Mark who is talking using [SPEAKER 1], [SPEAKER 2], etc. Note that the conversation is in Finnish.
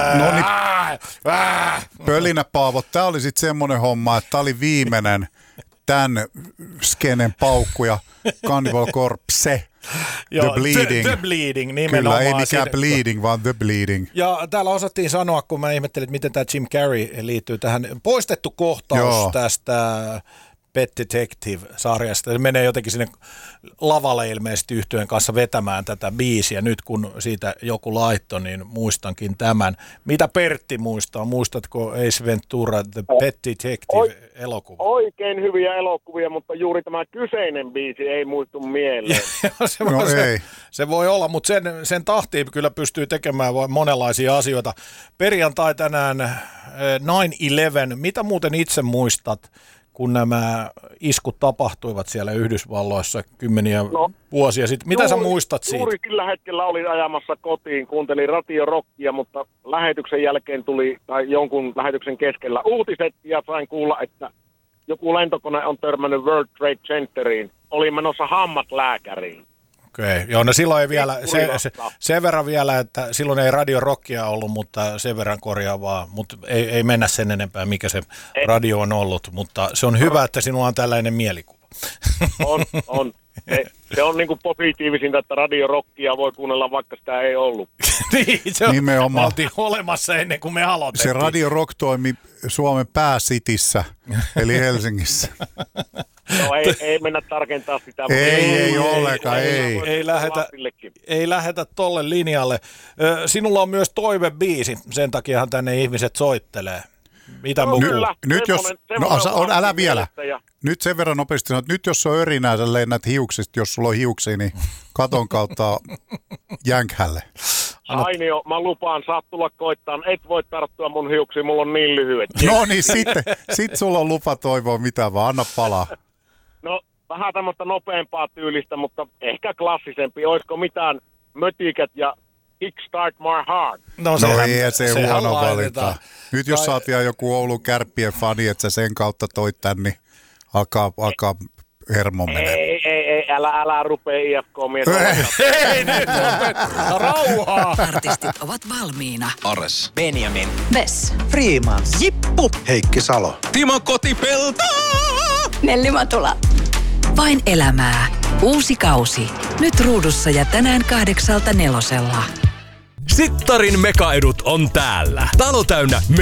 [SPEAKER 1] No niin, Pölinä Paavo, tää oli sit semmonen homma, että tää oli viimeinen tän skenen paukku ja Cannibal Corpse.
[SPEAKER 2] Joo,
[SPEAKER 1] The Bleeding.
[SPEAKER 2] The Bleeding nimenomaan.
[SPEAKER 1] Kyllä, ei mikään Bleeding, vaan The Bleeding.
[SPEAKER 2] Ja täällä osattiin sanoa, kun mä ihmettelin, että miten tämä Jim Carrey liittyy tähän. Poistettu kohtaus tästä Pet Detective-sarjasta. Se menee jotenkin sinne lavalle ilmeisesti yhtyeen kanssa vetämään tätä biisiä. Nyt kun siitä joku laitto, niin muistankin tämän. Mitä Pertti muistaa? Muistatko Ace Ventura, The Pet Detective-elokuva?
[SPEAKER 3] Oikein hyviä elokuvia, mutta juuri tämä kyseinen biisi ei muistu mieleen.
[SPEAKER 2] Se voi olla, mutta sen tahtiin kyllä pystyy tekemään monenlaisia asioita. Perjantai tänään 9/11. Mitä muuten itse muistat, kun nämä iskut tapahtuivat siellä Yhdysvalloissa kymmeniä vuosia sitten? Mitä sä muistat siitä?
[SPEAKER 3] Juuri sillä hetkellä olin ajamassa kotiin, kuuntelin Radio Rockia, mutta lähetyksen jälkeen tuli, tai jonkun lähetyksen keskellä uutiset, ja sain kuulla, että joku lentokone on törmännyt World Trade Centeriin. Olin menossa hammaslääkäriin.
[SPEAKER 2] Okei, joo, no silloin ei vielä, sen verran vielä, että silloin ei Radio Rockia ollut, mutta sen verran korjaavaa, mutta ei mennä sen enempää, mikä se radio on ollut, mutta se on hyvä, että sinulla on tällainen mielikuva.
[SPEAKER 3] On. Se on niinku positiivisinta, että Radio Rockia voi kuunnella, vaikka sitä ei ollut.
[SPEAKER 2] Niin, se on,
[SPEAKER 1] nimenomaan.
[SPEAKER 2] Me oltiin olemassa ennen kuin me aloitettiin.
[SPEAKER 1] Se Radio Rock toimi Suomen pääsitissä, eli Helsingissä.
[SPEAKER 3] No ei mennä tarkentaa sitä.
[SPEAKER 1] Ei ollenkaan,
[SPEAKER 2] ei lähetä tolle linjalle. Sinulla on myös toivebiisi, sen takiahan tänne ihmiset soittelee. Mitä muu?
[SPEAKER 1] Nyt jos, älä vielä. Nyt sen verran nopeasti sanoa, että nyt jos on örinää, sä lennät hiuksista, jos sulla on hiuksia, niin katon kautta jänkhälle.
[SPEAKER 3] Ainio, mä lupaan, saat tulla koittaan, et voi tarttua mun hiuksiin, mulla on niin lyhyet.
[SPEAKER 1] No niin, sit sulla on lupa toivoa mitä vaan, anna palaa.
[SPEAKER 3] No, vähän tämmöistä nopeampaa tyylistä, mutta ehkä klassisempi. Olisiko mitään Mötikät ja Kickstart My Heart?
[SPEAKER 1] No ei se huono valinta. Nyt jos saat vielä joku Oulun Kärppien fani, että sä sen kautta toit tän, niin alkaa hermo menee.
[SPEAKER 3] Ei, älä rupea IFK-mies.
[SPEAKER 2] Ei nyt, rauhaa.
[SPEAKER 4] Artistit ovat valmiina.
[SPEAKER 5] Ares.
[SPEAKER 6] Benjamin.
[SPEAKER 4] Vess.
[SPEAKER 6] Freemans.
[SPEAKER 5] Jippu.
[SPEAKER 6] Heikki Salo.
[SPEAKER 5] Timo Kotipelto.
[SPEAKER 4] Nelli Matula. Vain elämää. Uusi kausi. Nyt ruudussa ja tänään 8:00 4:00.
[SPEAKER 7] Sittarin mekaedut on täällä. Talo täynnä